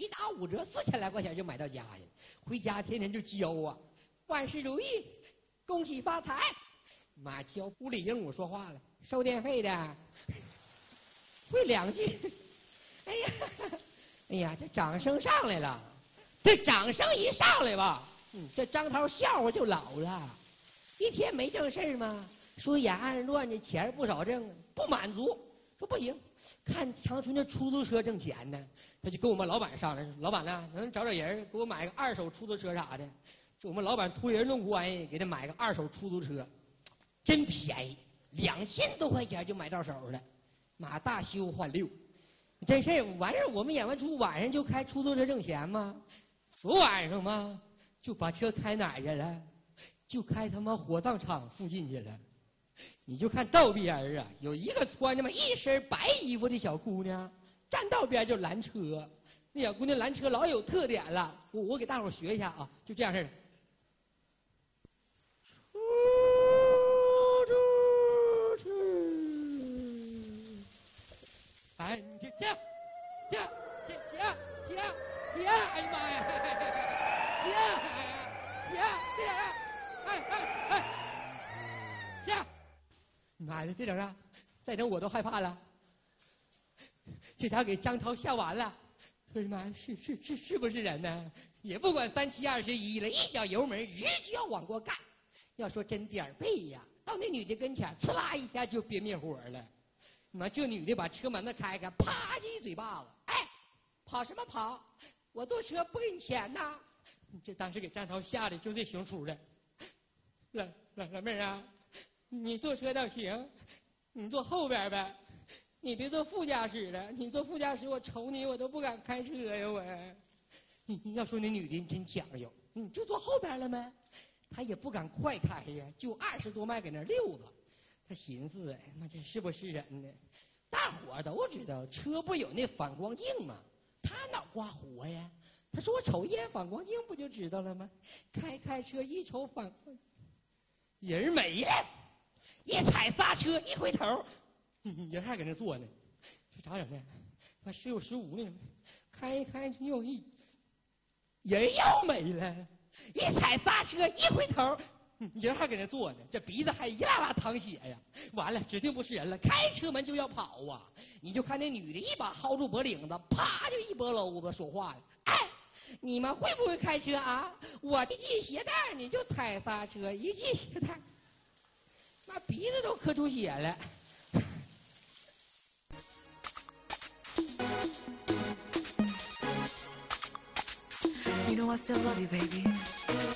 一打5折，4000来块钱就买到家去了。回家天天就教啊，万事如意，恭喜发财。妈教屋里鹦鹉说话了，收电费的，会2句。哎呀，哎呀，这掌声上来了，这掌声一上来吧，这张涛笑话就老了。一天没正事吗？说眼暗乱的，钱不少挣，不满足，说不行，看长春的出租车挣钱呢，他就跟我们老板商量，老板呢，能找人给我买个2手出租车啥的。就我们老板托人弄关系，给他买个2手出租车，真便宜，2000多块钱就买到手了。妈大修换6，真是完事我们演完出晚上就开出租车挣钱吗？昨晚上吗？就把车开哪儿去了？就开他妈火葬场附近去了。你就看道边啊，有一个穿着一身白衣服的小姑娘，站道边就拦车。那小姑娘拦车老有特点了，我给大伙学一下啊，就这样式的。出去，哎，你就停，哎呀妈呀，停，哎，停！妈的，这整啊，再整我都害怕了。这场给张涛吓完了，说什么？是不是人呢？也不管3七21了，一脚油门直就要往过干。要说真点儿背呀，到那女的跟前，呲啦一下就别灭火了。妈，这女的把车门子开开，啪就一嘴巴子，哎，跑什么跑？我坐车不给你钱呐！这当时给张涛吓得就这熊出了。老妹儿啊，你坐车倒行，你坐后边呗，你别坐副驾驶了。你坐副驾驶，我瞅你我都不敢开车呀我。你要说那女的真讲究，你就坐后边了吗？她也不敢快开呀，就20多迈搁那溜达。她寻思，哎妈，这是不是人呢？大伙都知道车不有那反光镜吗？她脑瓜活呀。他说我瞅一眼反光镜不就知道了吗？开车一瞅反光，人没了，一踩刹车一回头，人还搁那坐呢，这咋整呢？他时有时无呢，开又人又没了，一踩刹车一回头，人还搁那坐呢，这鼻子还一拉拉淌血呀！完了，指定不是人了，开车门就要跑啊！你就看那女的一把薅住脖领子，啪就一拨篓子说话了，哎。你们会不会开车啊？我一系鞋带你就踩刹车，一系鞋带，那鼻子都磕出血了。 You know I still love you, baby.